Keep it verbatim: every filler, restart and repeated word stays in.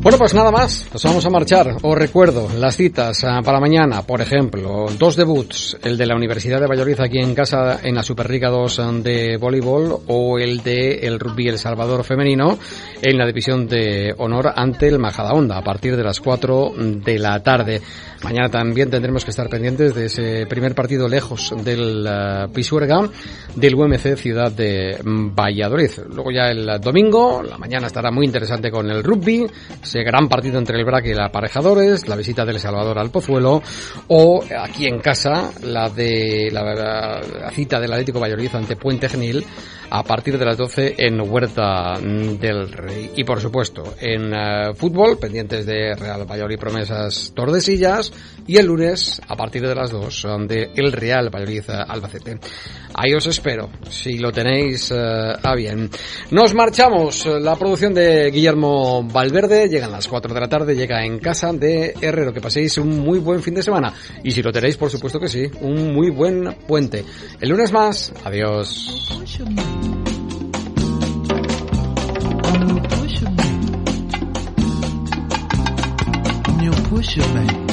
Bueno, pues nada más, nos vamos a marchar. Os recuerdo las citas uh, para mañana, por ejemplo, dos debuts, el de la Universidad de Valladolid aquí en casa en la Superliga dos de voleibol o el de el Rugby El Salvador femenino en la división de honor ante el Majadahonda a partir de las cuatro de la tarde. Mañana también tendremos que estar pendientes de ese primer partido lejos del uh, Pisuerga del U M C Ciudad de Valladolid. Luego ya el domingo, la mañana estará muy interesante con el rugby, ese gran partido entre el Braque y el Aparejadores, la visita del Salvador al Pozuelo, o aquí en casa la de la, la, la cita del Atlético Valladolid ante Puente Genil a partir de las doce en Huerta del Rey. Y por supuesto, en uh, fútbol, pendientes de Real Valladolid Promesas Tordesillas, y el lunes a partir de las dos de el Real Valladolid Albacete. Ahí os espero, si lo tenéis uh, a bien. Nos marchamos, la producción de Guillermo Valverde, llegan las cuatro de la tarde, llega en casa de Herrero. Que paséis un muy buen fin de semana, y si lo tenéis, por supuesto que sí, un muy buen puente. El lunes más, adiós. Push it, baby.